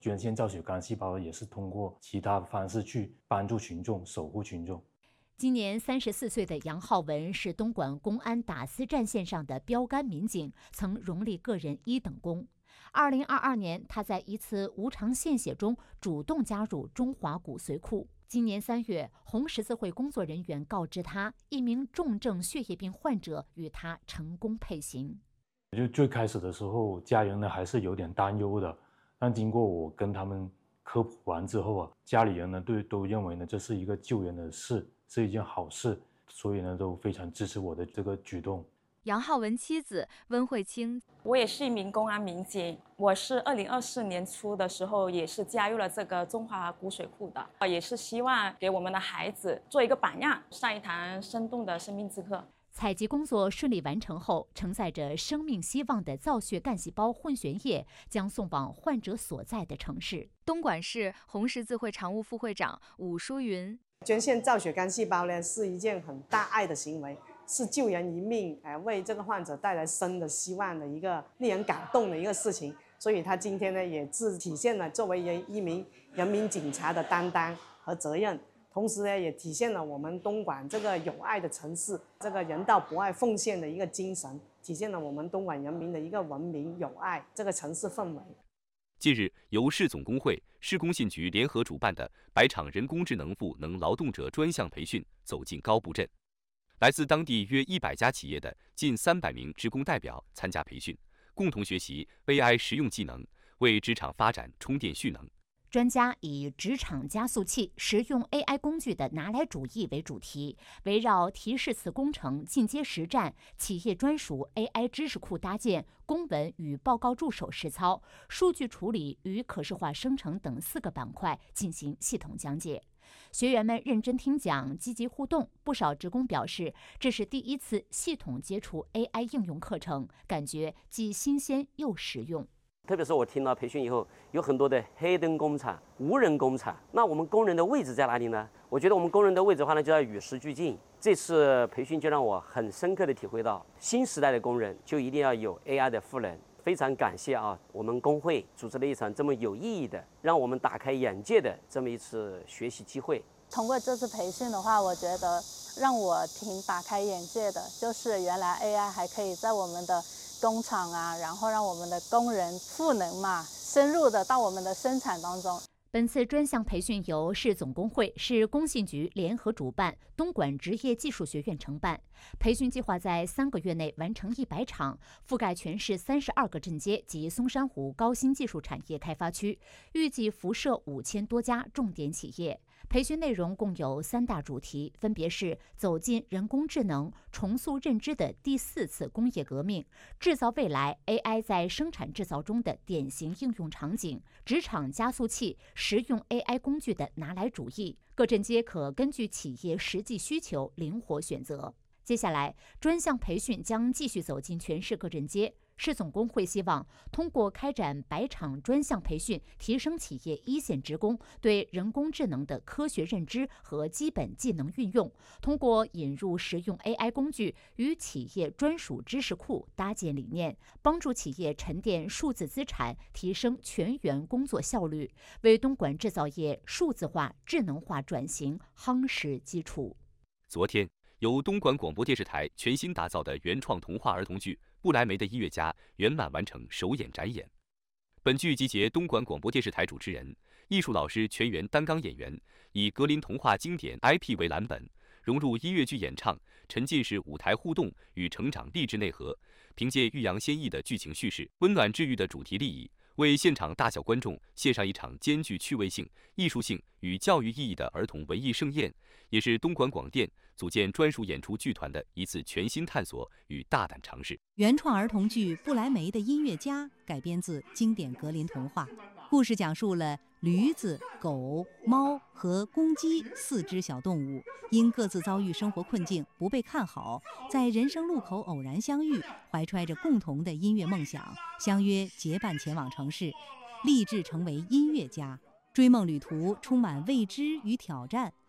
捐献造血干细胞也是通过其他方式去帮助群众、守护群众。 今年34岁的杨浩文是东莞公安打私战线上的标杆民警，曾荣立个人1等功。2022年，他在一次无偿献血中主动加入中华骨髓库。今年3月，红十字会工作人员告知他，一名重症血液病患者与他成功配型。 就最开始的时候，家人呢还是有点担忧的，但经过我跟他们科普完之后啊，家里人呢都认为呢这是一个救人的事，是一件好事，所以呢都非常支持我的这个举动。 杨浩文妻子温慧清， 我也是一名公安民警，我是2024年初的时候也是加入了这个中华骨髓库的，也是希望给我们的孩子做一个榜样，上一堂生动的生命之课。 采集工作顺利完成后，承载着生命希望的造血干细胞混悬液将送往患者所在的城市。 东莞市红十字会常务副会长武淑云， 捐献造血干细胞呢是一件很大爱的行为，是救人一命，为这个患者带来生的希望的一个令人感动的一个事情。所以他今天呢也是体现了作为一名人民警察的担当和责任，同时呢也体现了我们东莞这个有爱的城市，这个人道博爱奉献的一个精神，体现了我们东莞人民的一个文明有爱这个城市氛围。 近日，由市总工会、市工信局联合主办的百场人工智能赋能劳动者专项培训走进高埠镇，来自当地约100家企业的近300名职工代表参加培训，共同学习 AI 实用技能，为职场发展充电蓄能。 专家以职场加速器实用 AI 工具的拿来主义为主题，围绕提示词工程进阶实战、企业专属 AI 知识库搭建、公文与报告助手实操、数据处理与可视化生成等4个板块进行系统讲解。学员们认真听讲，积极互动，不少职工表示，这是第一次系统接触 AI 应用课程，感觉既新鲜又实用。 特别是我听到培训以后，有很多的黑灯工厂、无人工厂，那我们工人的位置在哪里呢？我觉得我们工人的位置的话呢，就要与时俱进。这次培训就让我很深刻的体会到，新时代的工人就一定要有 AI 的赋能。非常感谢我们工会组织了一场这么有意义的，让我们打开眼界的这么一次学习机会。 通过这次培训的话，我觉得让我挺打开眼界的，就是原来 AI 还可以在我们的工厂啊，然后让我们的工人赋能嘛，深入的到我们的生产当中。 本次专项培训由市总工会、市工信局联合主办，东莞职业技术学院承办。培训计划在3个月内完成100场，覆盖全市32个镇街及松山湖高新技术产业开发区，预计辐射5000多家重点企业。培训内容共有3大主题，分别是走进人工智能、重塑认知的第4次工业革命、制造未来 AI 在生产制造中的典型应用场景、职场加速器实用 AI 工具的拿来主义。各镇街可根据企业实际需求灵活选择。接下来，专项培训将继续走进全市各镇街。市总工会希望通过开展100场专项培训，提升企业一线职工对人工智能的科学认知和基本技能运用，通过引入实用 AI 工具与企业专属知识库搭建理念，帮助企业沉淀数字资产，提升全员工作效率，为东莞制造业数字化、智能化转型夯实基础。 昨天，由东莞广播电视台全新打造的原创童话儿童剧《不来梅的音乐家》圆满完成首演展演。本剧集结东莞广播电视台主持人、艺术老师全员担纲演员，以格林童话经典 IP 为蓝本，融入音乐剧演唱、沉浸式舞台互动与成长励志内核，凭借欲扬先抑的剧情叙事、温暖治愈的主题立意，为现场大小观众献上一场兼具趣味性、艺术性与教育意义的儿童文艺盛宴，也是东莞广电组建专属演出剧团的一次全新探索与大胆尝试。 原创儿童剧《不来梅的音乐家》改编自经典格林童话，故事讲述了驴子、狗、猫和公鸡4只小动物因各自遭遇生活困境，不被看好，在人生路口偶然相遇，怀揣着共同的音乐梦想，相约结伴前往城市，立志成为音乐家。追梦旅途充满未知与挑战，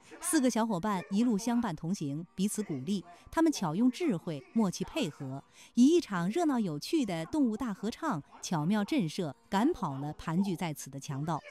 4个小伙伴一路相伴同行，彼此鼓励。他们巧用智慧、默契配合，以一场热闹有趣的动物大合唱，巧妙震慑，赶跑了盘踞在此的强盗。